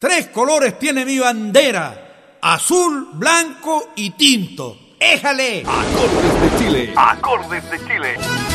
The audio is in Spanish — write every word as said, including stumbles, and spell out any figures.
tres colores tiene mi bandera: azul, blanco y tinto. ¡Éjale! Acordes de Chile. Acordes de Chile.